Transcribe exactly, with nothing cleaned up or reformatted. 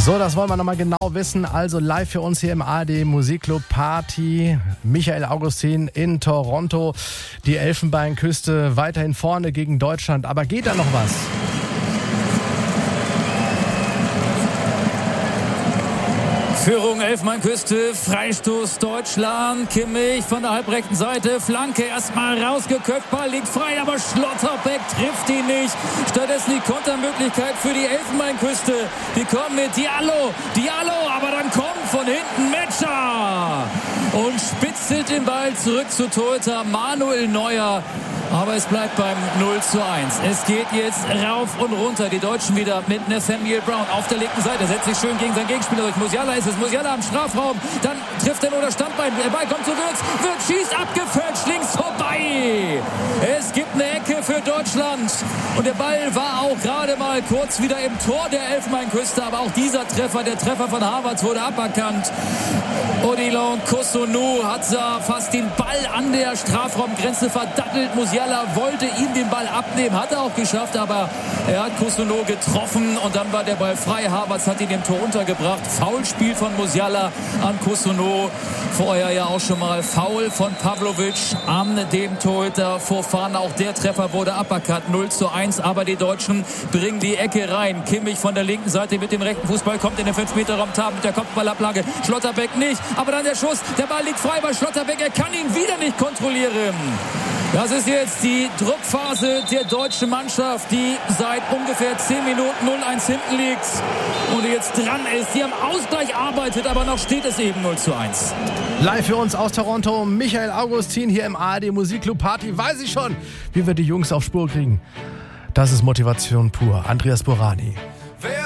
So, das wollen wir nochmal genau wissen. Also live für uns hier im A R D Musikclub Party. Michael Augustin in Toronto. Die Elfenbeinküste weiterhin vorne gegen Deutschland. Aber geht da noch was? Führung Elfenbeinküste, Freistoß Deutschland, Kimmich von der halbrechten Seite, Flanke erstmal rausgeköpft, Ball liegt frei, aber Schlotterbeck trifft ihn nicht. Stattdessen die Kontermöglichkeit für die Elfenbeinküste. Die kommen mit Diallo, Diallo, aber dann kommt von hinten Metscher und spitzelt den Ball zurück zu Torhüter Manuel Neuer. Aber es bleibt beim null zu eins. Es geht jetzt rauf und runter. Die Deutschen wieder mit Nathaniel Brown auf der linken Seite. Setzt sich schön gegen seinen Gegenspieler durch. Musiala ist es. Musiala am Strafraum. Dann trifft er nur das Standbein. Der Ball kommt zu Wirtz. Wirtz schießt abgefälscht. Links vorbei. Es gibt eine Ecke für Deutschland. Und der Ball war auch gerade mal kurz wieder im Tor der Elfenbeinküste. Aber auch dieser Treffer, der Treffer von Havertz, wurde aberkannt. Odilon Kossounou hat da fast den Ball an der Strafraumgrenze verdattelt. Musiala wollte ihm den Ball abnehmen, hat er auch geschafft, aber er hat Kossounou getroffen und dann war der Ball frei. Havertz hat ihn im Tor untergebracht. Foulspiel von Musiala an Kossounou. Vorher ja auch schon mal Foul von Pavlovic an dem Torhüter Fofana. Auch der Treffer wurde aberkannt. null zu eins, aber die Deutschen bringen die Ecke rein. Kimmich von der linken Seite mit dem rechten Fußball kommt in den fünf Meter Raum, Tar mit der Kopfballablage. Schlotterbeck nicht, aber dann der Schuss. Der Ball liegt frei bei Schlotterbeck. Er kann ihn wieder nicht kontrollieren. Das ist jetzt die Druckphase der deutschen Mannschaft, die seit ungefähr zehn Minuten null eins hinten liegt und jetzt dran ist, die am Ausgleich arbeitet, aber noch steht es eben null zu eins. Live für uns aus Toronto, Michael Augustin hier im A R D Musikclub Party. Weiß ich schon, wie wir die Jungs auf Spur kriegen. Das ist Motivation pur. Andreas Borani.